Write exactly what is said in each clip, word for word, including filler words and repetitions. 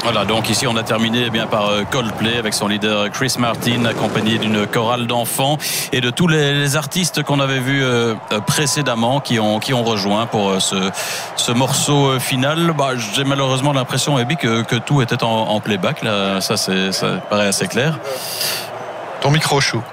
Voilà, donc ici on a terminé eh bien par Coldplay avec son leader Chris Martin, accompagné d'une chorale d'enfants et de tous les, les artistes qu'on avait vus euh, précédemment qui ont qui ont rejoint pour ce ce morceau final. Bah, j'ai malheureusement l'impression, Ebi, que que tout était en, en playback. Là, ça c'est ça paraît assez clair. Ton micro, Chou.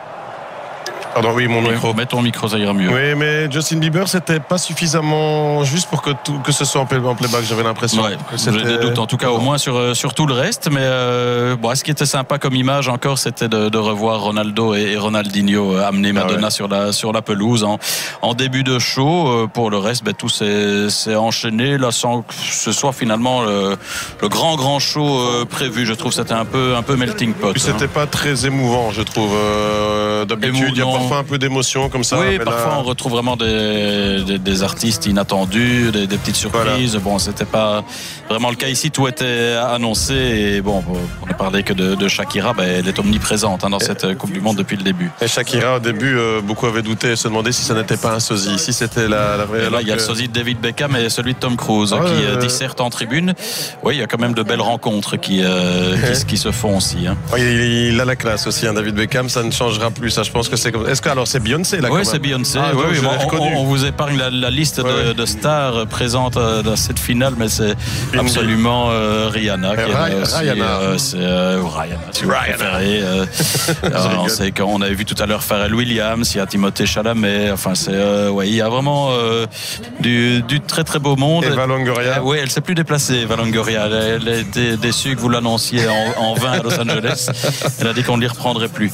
Pardon, oui, mon micro. Oui, mets ton micro, ça ira mieux. Oui, mais Justin Bieber, c'était pas suffisamment juste pour que, tout, que ce soit en playback, j'avais l'impression. Ouais, j'ai des doutes, en tout cas, au moins sur, sur tout le reste. Mais euh, bon, ce qui était sympa comme image encore, c'était de, de revoir Ronaldo et Ronaldinho amener Madonna ah ouais. sur, la, sur la pelouse en, en début de show. Pour le reste, ben, tout s'est, s'est enchaîné là, sans que ce soit finalement le, le grand, grand show prévu. Je trouve que c'était un peu, un peu melting pot. Puis c'était hein. pas très émouvant, je trouve. Euh, d'habitude, il y a parfois un peu d'émotion comme ça. Oui, parfois là... on retrouve vraiment des, des, des artistes inattendus, des, des petites surprises. Voilà. Bon, c'était pas vraiment le cas ici. Tout était annoncé et bon, on ne parlait que de, de Shakira. Ben, elle est omniprésente hein, dans et... cette Coupe du Monde depuis le début. Et Shakira, au début, euh, beaucoup avaient douté et se demandaient si ça n'était pas un sosie. Ici, c'était la, la vraie. Là, il y a que... le sosie de David Beckham et celui de Tom Cruise ah, qui euh... disserte en tribune. Oui, il y a quand même de belles rencontres qui, euh, qui, qui se font aussi. Hein. Oui, il, il a la classe aussi, hein, David Beckham. Ça ne changera plus. Ça, je pense que c'est comme. Est-ce que alors c'est Beyoncé là? Oui, c'est Beyoncé. Ah, oui, oui, on, on, on vous épargne la, la liste ouais, de, de stars présentes dans cette finale, mais c'est Bindi. absolument euh, Rihanna qui Ray- est aussi, Rihanna. Euh, c'est euh, Rihanna, si vous préférez. Euh, alors, on sait qu'on avait vu tout à l'heure Pharrell Williams, il y a Timothée Chalamet. Enfin, c'est euh, ouais, il y a vraiment euh, du, du très très beau monde. Et Eva Longoria. Euh, oui, elle s'est plus déplacée, Eva Longoria. Elle, elle a été déçue que vous l'annonciez en, en vain à Los Angeles. Elle a dit qu'on ne l'y reprendrait plus.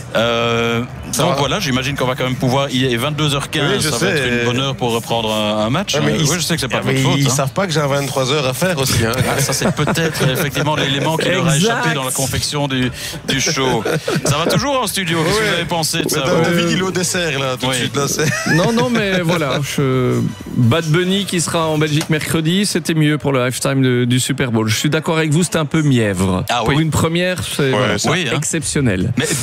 Euh, donc va. Voilà, j'imagine qu'on va quand même pouvoir. Il est vingt-deux heures quinze, oui, ça sais, va être une bonne heure pour reprendre un, un match. Ouais, mais euh, ils, oui, je sais que c'est pas votre ils, faute. Ils hein. savent pas que j'ai vingt-trois heures à faire aussi. Hein. Ah, ça c'est peut-être effectivement l'élément qui leur a échappé dans la confection du, du show. Ça va toujours en studio. Qu'est-ce oui. que vous avez pensé de ça? David, il est au dessert là, tout oui. de suite. Là, c'est... Non, non, mais voilà. Je... Bad Bunny qui sera en Belgique mercredi, c'était mieux pour le halftime de, du Super Bowl. Je suis d'accord avec vous, c'était un peu mièvre. Ah, pour oui. une première, c'est, ouais, voilà, c'est oui, hein. exceptionnel. Mais